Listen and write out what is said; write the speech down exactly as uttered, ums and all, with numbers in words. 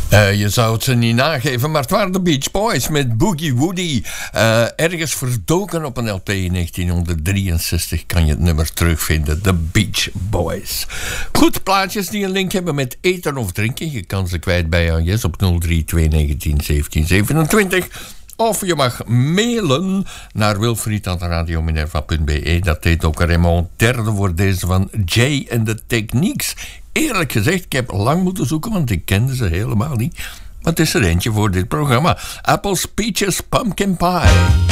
Uh, je zou het ze niet nageven, maar het waren de Beach Boys met Boogie Woody. Uh, ergens verdoken op een L P in negentien drieënzestig kan je het nummer terugvinden. The Beach Boys. Goed, plaatjes die een link hebben met eten of drinken. Je kan ze kwijt bij A J S op nul drie twee negentien zeventien zevenentwintig. Of je mag mailen naar wilfried at radiominerva punt b e. Dat deed ook Raymond Derde voor deze van Jay and the Techniques. Eerlijk gezegd, ik heb lang moeten zoeken, want ik kende ze helemaal niet. Maar het is er eentje voor dit programma. Apples, Peaches, Pumpkin Pie.